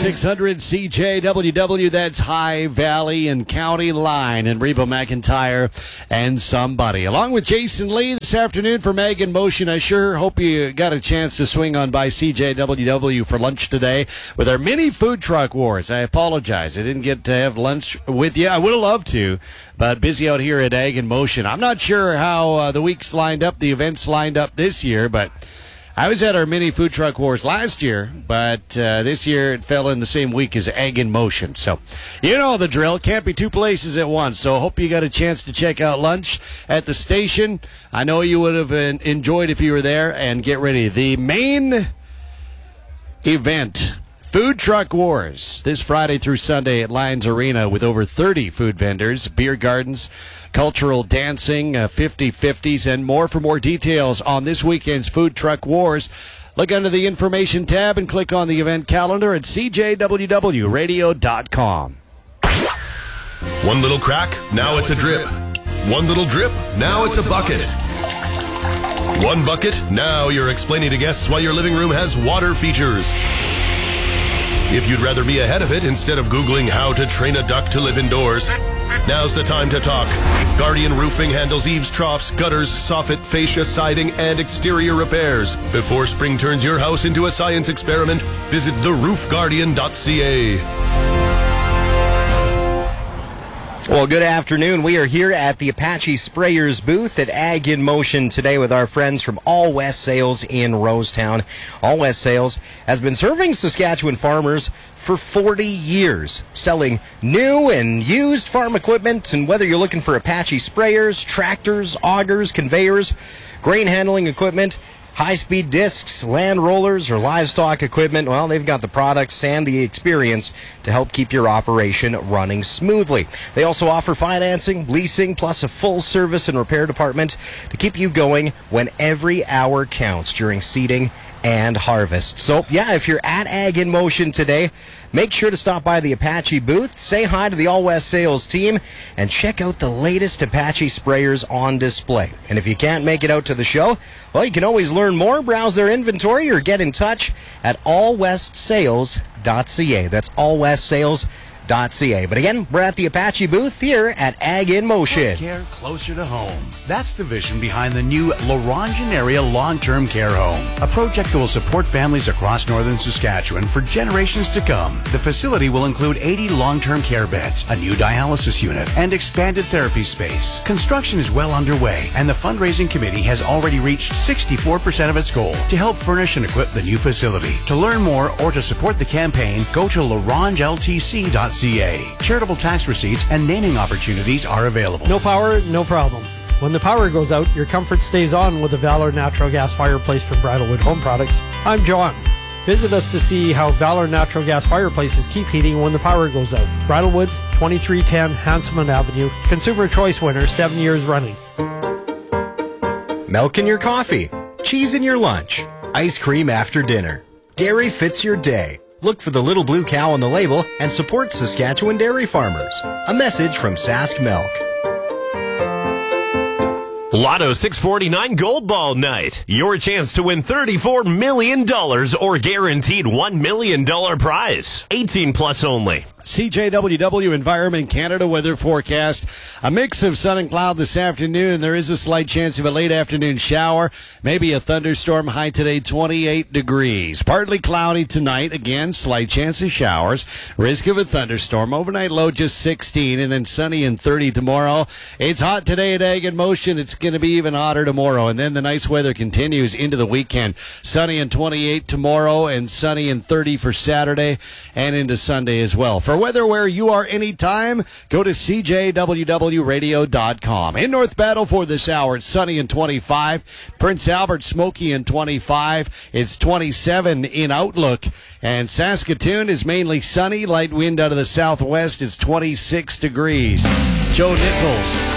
600 CJWW, that's High Valley and County Line, and Reba McIntyre and Somebody. Along with Jason Lee this afternoon for Meg in Motion. I sure hope you got a chance to swing on by CJWW for lunch today with our mini food truck wars. I apologize. I didn't get to have lunch with you. I would have loved to, but busy out here at Ag in Motion. I'm not sure how the weeks lined up, the events lined up this year, but I was at our mini food truck wars last year, but this year it fell in the same week as Ag in Motion. So you know the drill. Can't be two places at once. So I hope you got a chance to check out lunch at the station. I know you would have enjoyed if you were there. And get ready. The main event, Food Truck Wars, this Friday through Sunday at Lions Arena with over 30 food vendors, beer gardens, cultural dancing, 50/50s, and more. For more details on this weekend's Food Truck Wars, look under the information tab and click on the event calendar at CJWWradio.com. One little crack, now it's a drip. One little drip, now it's a bucket. One bucket, now you're explaining to guests why your living room has water features. If you'd rather be ahead of it instead of Googling how to train a duck to live indoors, now's the time to talk. Guardian Roofing handles eaves, troughs, gutters, soffit, fascia, siding, and exterior repairs. Before spring turns your house into a science experiment, visit theroofguardian.ca. Well, good afternoon. We are here at the Apache Sprayers booth at Ag in Motion today with our friends from All West Sales in Rosetown. All West Sales has been serving Saskatchewan farmers for 40 years, selling new and used farm equipment. And whether you're looking for Apache sprayers, tractors, augers, conveyors, grain handling equipment, high-speed discs, land rollers, or livestock equipment, well, they've got the products and the experience to help keep your operation running smoothly. They also offer financing, leasing, plus a full service and repair department to keep you going when every hour counts during seeding and harvest. So, yeah, if you're at Ag in Motion today, make sure to stop by the Apache booth, say hi to the All West Sales team, and check out the latest Apache sprayers on display. And if you can't make it out to the show, well, you can always learn more, browse their inventory, or get in touch at allwestsales.ca. That's allwestsales.ca. But again, we're at the Apache booth here at Ag in Motion. Care closer to home. That's the vision behind the new Laurentian Area Long-Term Care Home, a project that will support families across northern Saskatchewan for generations to come. The facility will include 80 long-term care beds, a new dialysis unit, and expanded therapy space. Construction is well underway, and the fundraising committee has already reached 64% of its goal to help furnish and equip the new facility. To learn more or to support the campaign, go to larangeltc.ca. Charitable tax receipts and naming opportunities are available. No power, no problem. When the power goes out, your comfort stays on with the Valor Natural Gas Fireplace from Bridalwood Home Products. I'm John. Visit us to see how Valor Natural Gas Fireplaces keep heating when the power goes out. Bridalwood, 2310 Hanselman Avenue. Consumer Choice winner, 7 years running. Milk in your coffee, cheese in your lunch, ice cream after dinner. Dairy fits your day. Look for the little blue cow on the label and support Saskatchewan dairy farmers. A message from Sask Milk. Lotto 649 Gold Ball Night. Your chance to win $34 million or guaranteed $1 million prize. 18 plus only. CJWW Environment Canada weather forecast. A mix of sun and cloud this afternoon. There is a slight chance of a late afternoon shower, maybe a thunderstorm. High today, 28 degrees. Partly cloudy tonight. Again, slight chance of showers. Risk of a thunderstorm. Overnight low just 16, and then sunny and 30 tomorrow. It's hot today at Ag in Motion. It's going to be even hotter tomorrow, and then the nice weather continues into the weekend. Sunny and 28 tomorrow, and sunny and 30 for Saturday, and into Sunday as well. For weather where you are anytime, go to CJWWradio.com. In North Battleford this hour, it's sunny and 25. Prince Albert, smoky and 25. It's 27 in Outlook. And Saskatoon is mainly sunny, light wind out of the southwest. It's 26 degrees. Joe Nichols.